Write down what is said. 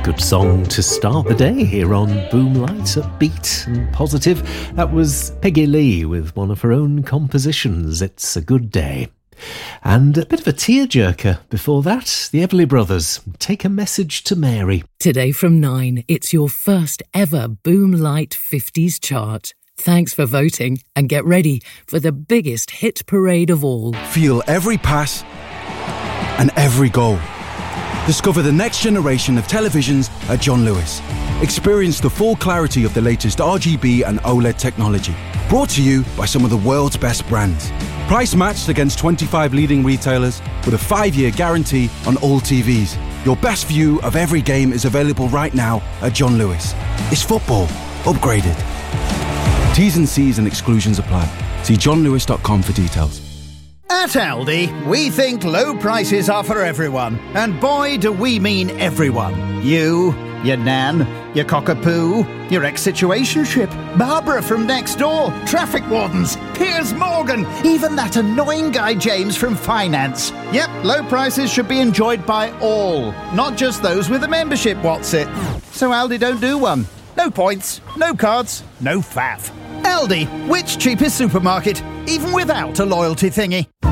Good song to start the day here on Boomlight, upbeat and positive. That was Peggy Lee with one of her own compositions, It's a Good Day. And a bit of a tearjerker before that, the Everly Brothers, Take a Message to Mary. Today from 9, it's your first ever Boomlight 50s chart. Thanks for voting and get ready for the biggest hit parade of all. Feel every pass and every goal. Discover the next generation of televisions at John Lewis. Experience the full clarity of the latest RGB and OLED technology. Brought to you by some of the world's best brands. Price matched against 25 leading retailers with a 5-year guarantee on all TVs. Your best view of every game is available right now at John Lewis. It's football upgraded. T's and C's and exclusions apply. See johnlewis.com for details. At Aldi, we think low prices are for everyone. And boy, do we mean everyone. You, your nan, your cockapoo, your ex-situationship, Barbara from next door, traffic wardens, Piers Morgan, even that annoying guy James from finance. Yep, low prices should be enjoyed by all, not just those with a membership, what's it? So Aldi don't do one. No points, no cards, no faff. Aldi, which cheapest supermarket, even without a loyalty thingy?